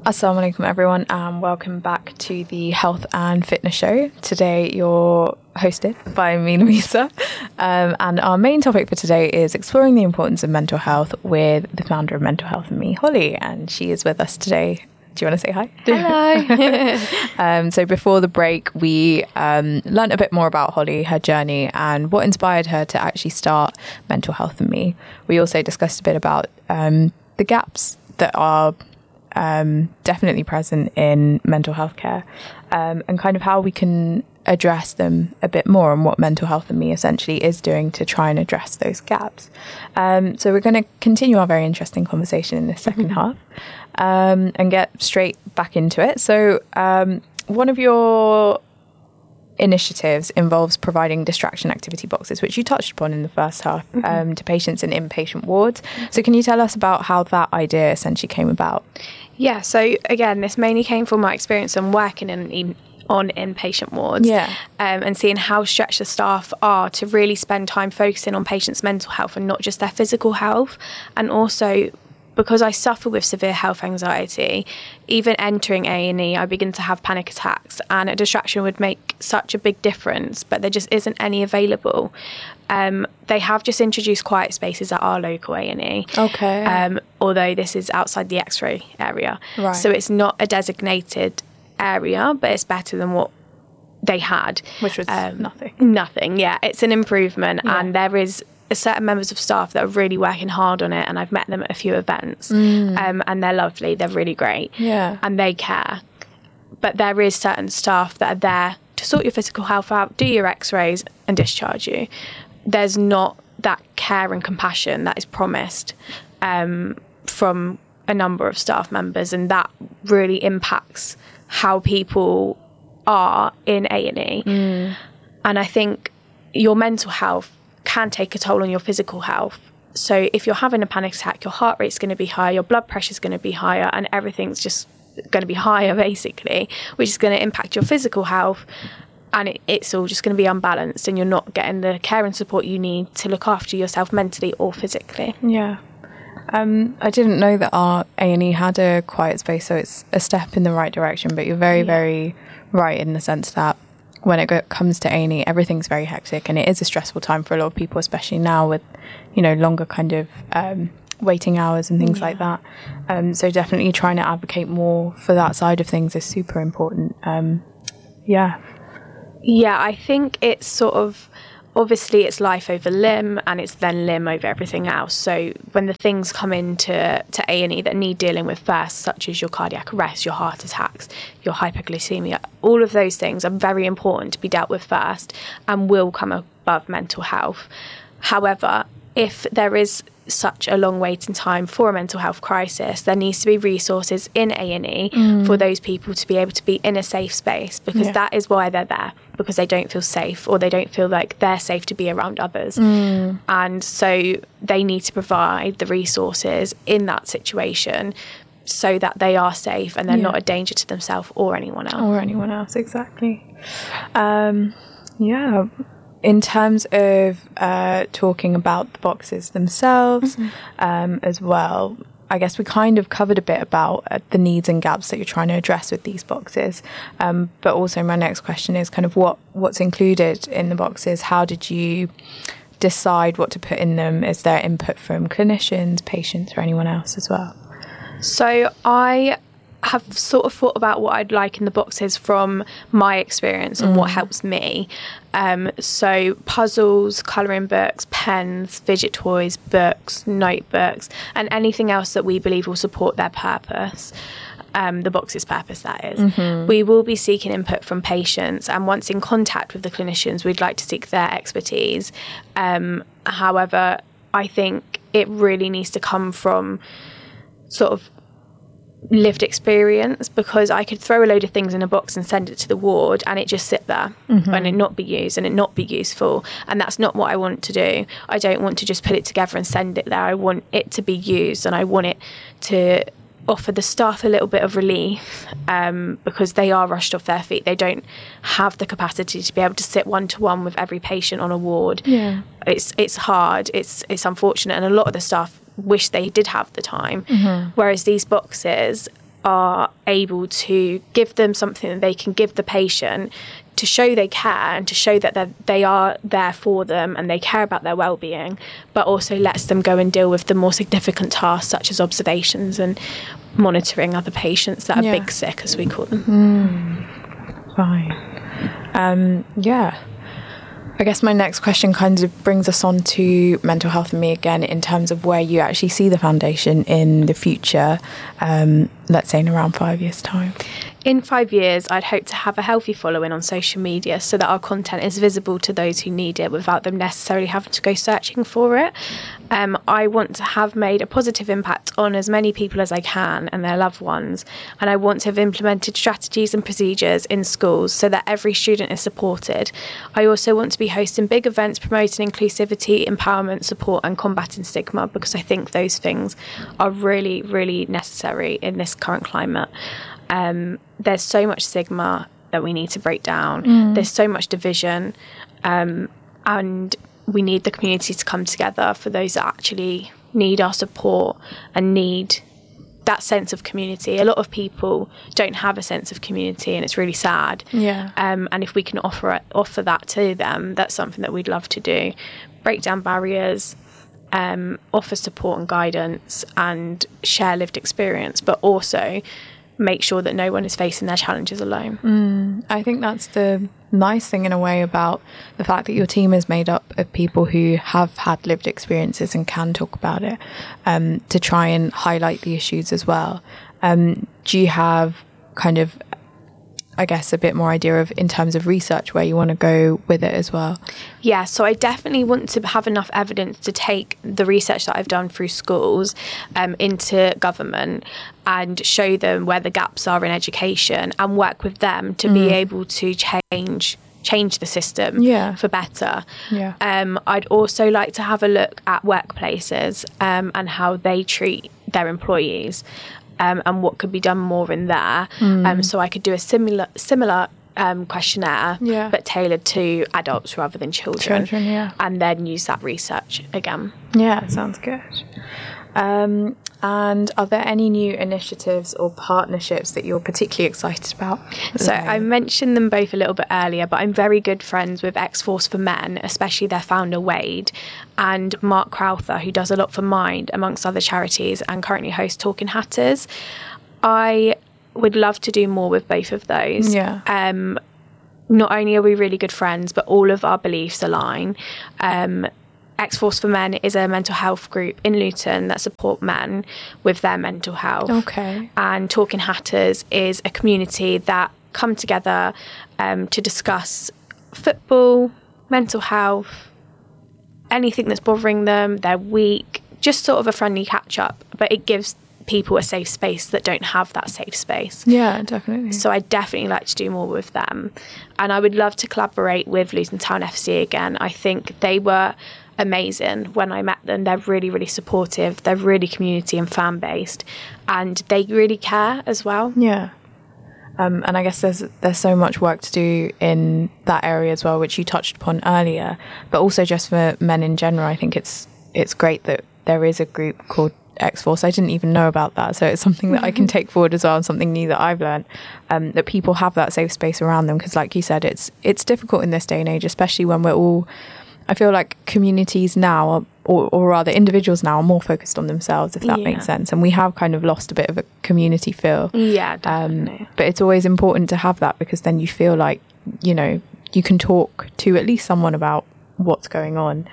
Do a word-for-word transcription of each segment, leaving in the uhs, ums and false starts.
Assalamu alaikum everyone, and welcome back to the Health and Fitness Show. Today you're hosted by me, Louisa, um, and our main topic for today is exploring the importance of mental health with the founder of Mental Health and Me, Holly, and she is with us today. Do you want to say hi? Hello. um, so before the break, we um, learned a bit more about Holly, her journey, and what inspired her to actually start Mental Health and Me. We also discussed a bit about um, the gaps that are Um, definitely present in mental health care, um, and kind of how we can address them a bit more, and what Mental Health and Me essentially is doing to try and address those gaps. Um, so we're going to continue our very interesting conversation in this second half, um, and get straight back into it. So um, one of your initiatives involves providing distraction activity boxes, which you touched upon in the first half, um, mm-hmm. to patients in inpatient wards. So can you tell us about how that idea essentially came about? Yeah, so again, this mainly came from my experience on working in, in on inpatient wards, yeah. um, and seeing how stretched the staff are to really spend time focusing on patients' mental health and not just their physical health. And also, because I suffer with severe health anxiety, even entering A and E, I begin to have panic attacks, and a distraction would make such a big difference, but there just isn't any available. Um, they have just introduced quiet spaces at our local A and E. Okay. Um, although this is outside the X-ray area. Right. So it's not a designated area, but it's better than what they had. Which was um, nothing. Nothing, yeah. It's an improvement, yeah. and there is certain members of staff that are really working hard on it, and I've met them at a few events, mm. um, and they're lovely, they're really great, yeah, and they care. But there is certain staff that are there to sort your physical health out, do your x-rays and discharge you. There's not that care and compassion that is promised um, from a number of staff members, and that really impacts how people are in A and E. mm. And I think your mental health can take a toll on your physical health. So if you're having a panic attack, your heart rate's going to be higher, your blood pressure's going to be higher, and everything's just going to be higher basically, which is going to impact your physical health, and it, it's all just going to be unbalanced, and you're not getting the care and support you need to look after yourself mentally or physically. Yeah. Um, I didn't know that our A and E had a quiet space, so it's a step in the right direction, but you're very, yeah. very right in the sense that when it go- comes to A and E, everything's very hectic, and it is a stressful time for a lot of people, especially now with, you know, longer kind of um, waiting hours and things yeah. like that. Um, so definitely trying to advocate more for that side of things is super important. Um, yeah. Yeah, I think it's sort of, obviously it's life over limb, and it's then limb over everything else. So when the things come into to A and E that need dealing with first, such as your cardiac arrest, your heart attacks, your hypoglycemia, all of those things are very important to be dealt with first and will come above mental health. However, if there is such a long waiting time for a mental health crisis, there needs to be resources in A and E mm. for those people to be able to be in a safe space, because yeah. that is why they're there, because they don't feel safe, or they don't feel like they're safe to be around others. Mm. And so they need to provide the resources in that situation so that they are safe and they're yeah. not a danger to themselves or anyone else. Or anyone else, exactly. Um, yeah. In terms of uh, talking about the boxes themselves, mm-hmm. um, as well, I guess we kind of covered a bit about uh, the needs and gaps that you're trying to address with these boxes. Um, but also my next question is kind of what, what's included in the boxes. How did you decide what to put in them? Is there input from clinicians, patients, or anyone else as well? So I have sort of thought about what I'd like in the boxes from my experience and mm. what helps me. Um, so puzzles, colouring books, pens, fidget toys, books, notebooks, and anything else that we believe will support their purpose. Um, the box's purpose, that is. Mm-hmm. We will be seeking input from patients, and once in contact with the clinicians, we'd like to seek their expertise. Um, however, I think it really needs to come from sort of lived experience, because I could throw a load of things in a box and send it to the ward and it just sit there mm-hmm. and it not be used and it not be useful, and that's not what I want to do. I don't want to just put it together and send it there. I want it to be used, and I want it to offer the staff a little bit of relief, um, because they are rushed off their feet. They don't have the capacity to be able to sit one-to-one with every patient on a ward. Yeah. It's it's hard, it's it's unfortunate, and a lot of the staff wish they did have the time. Mm-hmm. Whereas these boxes are able to give them something that they can give the patient to show they care and to show that they are there for them and they care about their well-being, but also lets them go and deal with the more significant tasks such as observations and monitoring other patients that are yeah. big sick, as we call them. Mm, fine. Um, yeah. I guess my next question kind of brings us on to Mental Health and Me again, in terms of where you actually see the foundation in the future, um, let's say in around five years' time. In five years, I'd hope to have a healthy following on social media so that our content is visible to those who need it without them necessarily having to go searching for it. Um, I want to have made a positive impact on as many people as I can and their loved ones. And I want to have implemented strategies and procedures in schools so that every student is supported. I also want to be hosting big events promoting inclusivity, empowerment, support and combating stigma, because I think those things are really, really necessary in this current climate. Um, there's so much stigma that we need to break down. Mm. There's so much division, um, and we need the community to come together for those that actually need our support and need that sense of community. A lot of people don't have a sense of community, and it's really sad. Yeah. Um, and if we can offer it, offer that to them, that's something that we'd love to do. Break down barriers, um, offer support and guidance, and share lived experience, but also make sure that no one is facing their challenges alone. Mm, I think that's the nice thing in a way about the fact that your team is made up of people who have had lived experiences and can talk about it, um, to try and highlight the issues as well. Um, do you have kind of, I guess, a bit more idea of, in terms of research, where you want to go with it as well? Yeah, so I definitely want to have enough evidence to take the research that I've done through schools um, into government and show them where the gaps are in education and work with them to mm. be able to change change the system yeah. for better. Yeah. Um, I'd also like to have a look at workplaces um, and how they treat their employees. Um, and what could be done more in there. Mm. Um, so I could do a similar similar um, questionnaire, yeah. but tailored to adults rather than children. Children, yeah. And then use that research again. Yeah, sounds good. Um, and are there any new initiatives or partnerships that you're particularly excited about? So I mentioned them both a little bit earlier, but I'm very good friends with X-Force for Men, especially their founder Wade, and Mark Crowther, who does a lot for Mind, amongst other charities, and currently hosts Talking Hatters. I would love to do more with both of those. Yeah. Um, not only are we really good friends, but all of our beliefs align. Um, X-Force for Men is a mental health group in Luton that support men with their mental health. Okay. And Talking Hatters is a community that come together um, to discuss football, mental health, anything that's bothering them, their week, just sort of a friendly catch-up. But it gives people a safe space that don't have that safe space. Yeah, definitely. So I'd definitely like to do more with them. And I would love to collaborate with Luton Town F C again. I think they were amazing when I met them. They're really, really supportive. They're really community and fan based, and they really care as well. Yeah. Um, and I guess there's there's so much work to do in that area as well, which you touched upon earlier. But also just for men in general, I think it's it's great that there is a group called X-Force. I didn't even know about that, so it's something that I can take forward as well, and something new that I've learned, um, that people have that safe space around them, because like you said, it's it's difficult in this day and age, especially when we're all, I feel like communities now, are, or, or rather individuals now, are more focused on themselves, if that yeah. makes sense. And we have kind of lost a bit of a community feel. Yeah, definitely. Um, but it's always important to have that, because then you feel like, you know, you can talk to at least someone about what's going on.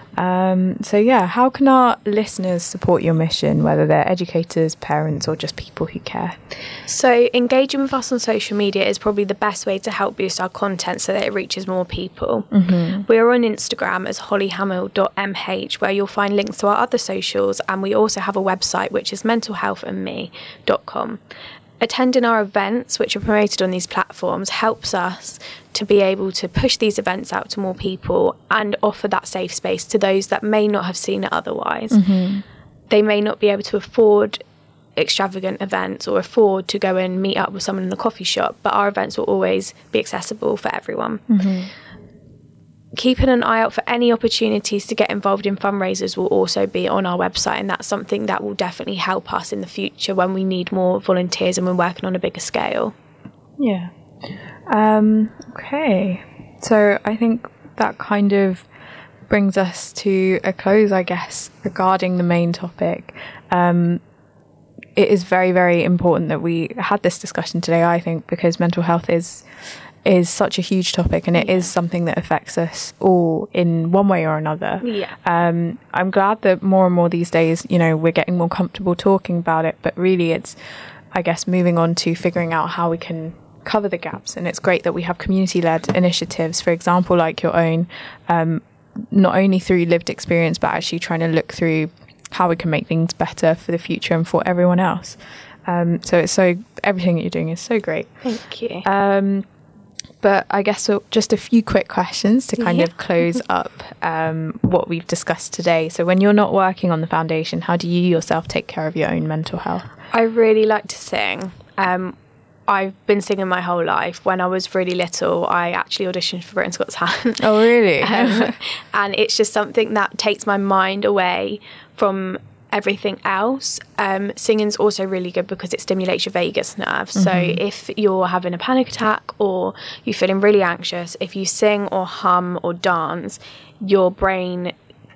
Um, so yeah, how can our listeners support your mission, whether they're educators, parents, or just people who care? So engaging with us on social media is probably the best way to help boost our content so that it reaches more people. Mm-hmm. We're on Instagram as holly hamill dot m h, where you'll find links to our other socials, and we also have a website which is mental health and me dot com. Attending our events, which are promoted on these platforms, helps us to be able to push these events out to more people and offer that safe space to those that may not have seen it otherwise. Mm-hmm. They may not be able to afford extravagant events or afford to go and meet up with someone in the coffee shop, but our events will always be accessible for everyone. Mm-hmm. keeping an eye out for any opportunities to get involved in fundraisers will also be on our website, and that's something that will definitely help us in the future when we need more volunteers and we're working on a bigger scale. Yeah. Um, okay. So I think that kind of brings us to a close, I guess, regarding the main topic. Um, it is very, very important that we had this discussion today, I think, because mental health is is such a huge topic, and it yeah. is something that affects us all in one way or another. Yeah. Um, I'm glad that more and more these days, you know, we're getting more comfortable talking about it, but really it's, I guess, moving on to figuring out how we can cover the gaps. And it's great that we have community-led initiatives, for example, like your own, um, not only through lived experience, but actually trying to look through how we can make things better for the future and for everyone else. Um, so it's so, everything that you're doing is so great. Thank you. Um, But I guess so just a few quick questions to kind yeah. of close up um, what we've discussed today. So when you're not working on the foundation, how do you yourself take care of your own mental health? I really like to sing. Um, I've been singing my whole life. When I was really little, I actually auditioned for Britain's Got Talent. Oh, really? um, and it's just something that takes my mind away from everything else. Um, singing's also really good because it stimulates your vagus nerve. Mm-hmm. So if you're having a panic attack or you're feeling really anxious, if you sing or hum or dance, your brain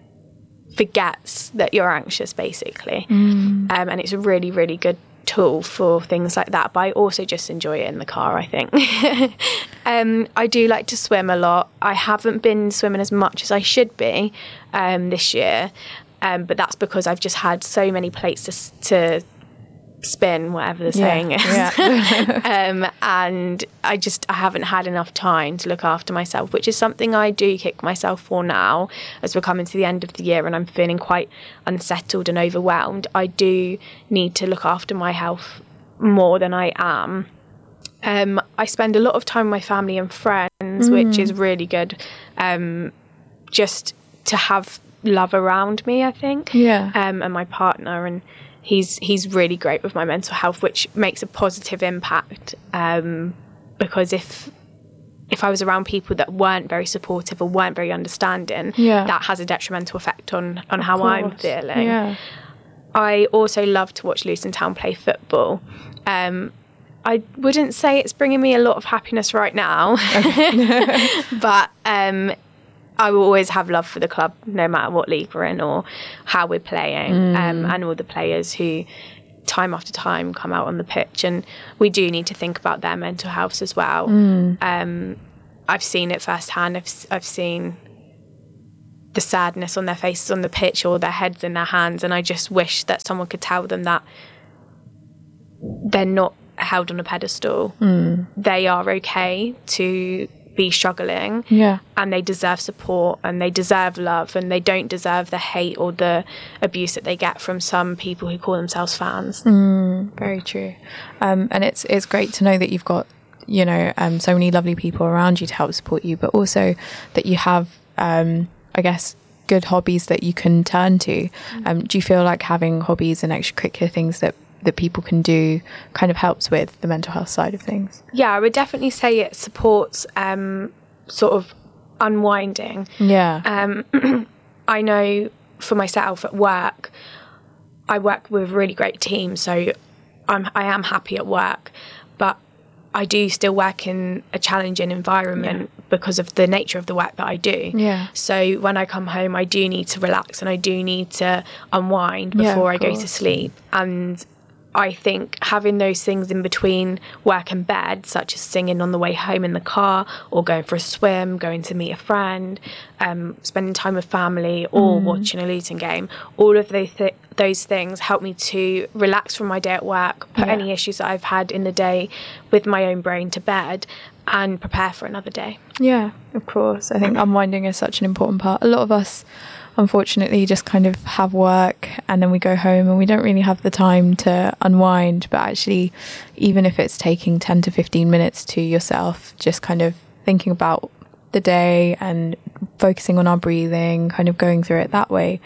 forgets that you're anxious, basically. Mm. Um, and it's a really, really good tool for things like that. But I also just enjoy it in the car, I think. um, I do like to swim a lot. I haven't been swimming as much as I should be um, this year. Um, but that's because I've just had so many plates to, to spin, whatever the saying yeah, is. Yeah. um, and I just I haven't had enough time to look after myself, which is something I do kick myself for now as we're coming to the end of the year and I'm feeling quite unsettled and overwhelmed. I do need to look after my health more than I am. Um, I spend a lot of time with my family and friends, mm. which is really good. Um, just to have love around me, I think. Yeah. Um, and my partner, and he's he's really great with my mental health, which makes a positive impact. Um, because if if I was around people that weren't very supportive or weren't very understanding, yeah. that has a detrimental effect on on of how course. I'm feeling. Yeah. I also love to watch Luton Town play football. Um, I wouldn't say it's bringing me a lot of happiness right now, but um, I will always have love for the club, no matter what league we're in or how we're playing, mm. um, and all the players who time after time come out on the pitch. And we do need to think about their mental health as well. Mm. Um, I've seen it firsthand. I've, I've seen the sadness on their faces on the pitch or their heads in their hands. And I just wish that someone could tell them that they're not held on a pedestal. Mm. They are okay to be struggling, yeah, and they deserve support and they deserve love, and they don't deserve the hate or the abuse that they get from some people who call themselves fans. Mm, very true. Um, and it's it's great to know that you've got, you know, um, so many lovely people around you to help support you, but also that you have, um, I guess, good hobbies that you can turn to. Um, do you feel like having hobbies and extracurricular things that that people can do kind of helps with the mental health side of things? Yeah, I would definitely say it supports um, sort of unwinding. Yeah. Um, I know for myself at work, I work with a really great team, so I'm, I am happy at work, but I do still work in a challenging environment yeah. because of the nature of the work that I do. Yeah. So when I come home, I do need to relax and I do need to unwind before yeah, I go to sleep. And I think having those things in between work and bed, such as singing on the way home in the car, or going for a swim, going to meet a friend, um, spending time with family, or mm. watching a Luton game, all of those, th- those things help me to relax from my day at work, put yeah. any issues that I've had in the day with my own brain to bed, and prepare for another day. Yeah, of course. I think unwinding is such an important part. A lot of us, unfortunately, just kind of have work and then we go home and we don't really have the time to unwind. But actually, even if it's taking ten to fifteen minutes to yourself, just kind of thinking about the day and focusing on our breathing, kind of going through it that way,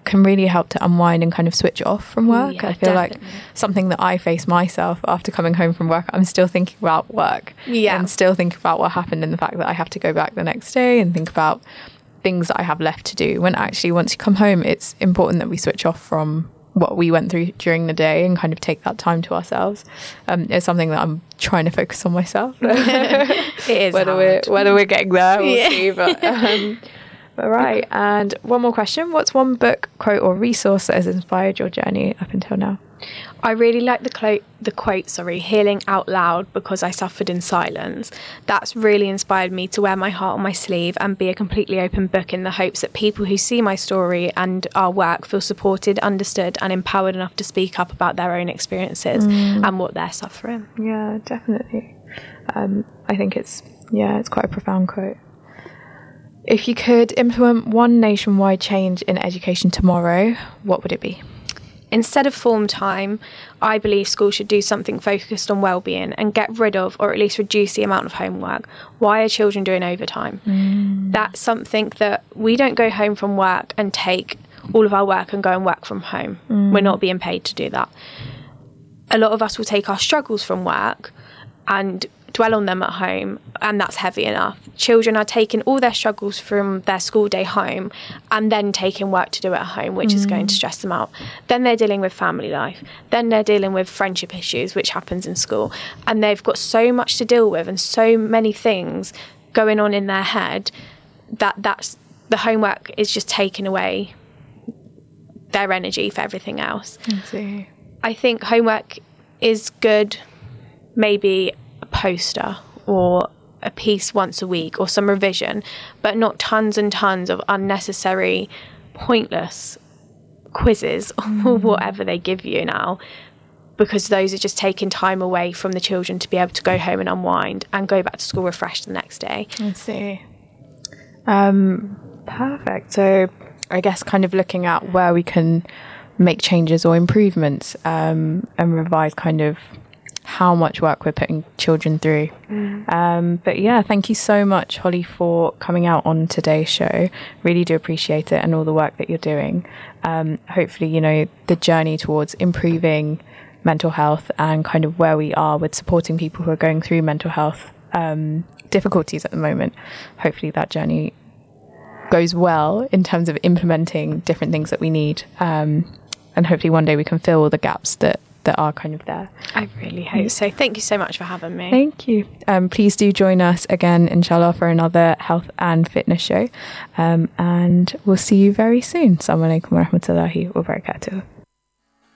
can really help to unwind and kind of switch off from work. Yeah, I feel definitely. like something that I face myself after coming home from work, I'm still thinking about work Yeah. and still thinking about what happened and the fact that I have to go back the next day and think about things that I have left to do, when actually once you come home, it's important that we switch off from what we went through during the day and kind of take that time to ourselves. Um, it's something that I'm trying to focus on myself. It is whether hard. we're whether we're getting there, we'll Yeah. see. But um, but right. And one more question: what's one book, quote, or resource that has inspired your journey up until now? I really like the quote, the quote, sorry, healing out loud because I suffered in silence. That's really inspired me to wear my heart on my sleeve and be a completely open book in the hopes that people who see my story and our work feel supported, understood, and empowered enough to speak up about their own experiences mm. and what they're suffering. Yeah, definitely. Um, I think it's, yeah, it's quite a profound quote. If you could implement one nationwide change in education tomorrow, what would it be? Instead of form time, I believe schools should do something focused on well-being and get rid of, or at least reduce the amount of homework. Why are children doing overtime? Mm. That's something that we don't go home from work and take all of our work and go and work from home. Mm. We're not being paid to do that. A lot of us will take our struggles from work and dwell on them at home, and that's heavy enough. Children are taking all their struggles from their school day home and then taking work to do at home, which mm. is going to stress them out. Then they're dealing with family life. Then they're dealing with friendship issues, which happens in school. And they've got so much to deal with and so many things going on in their head that that's, the homework is just taking away their energy for everything else. I see. I think homework is good, maybe a poster or a piece once a week or some revision, but not tons and tons of unnecessary, pointless quizzes mm. or whatever they give you now, because those are just taking time away from the children to be able to go home and unwind and go back to school refreshed the next day. I see. Um, perfect. So I guess kind of looking at where we can make changes or improvements um, and revise kind of how much work we're putting children through. Mm. Um, but yeah, thank you so much, Holly, for coming out on today's show. Really do appreciate it and all the work that you're doing. Um, hopefully, you know, the journey towards improving mental health and kind of where we are with supporting people who are going through mental health um, difficulties at the moment. Hopefully that journey goes well in terms of implementing different things that we need. Um, and hopefully one day we can fill all the gaps that that are kind of there. I really hope so. Thank you so much for having me. Thank you. Um, please do join us again, inshallah, for another health and fitness show. Um, and we'll see you very soon. Assalamu alaikum wa rahmatullahi wa barakatuh.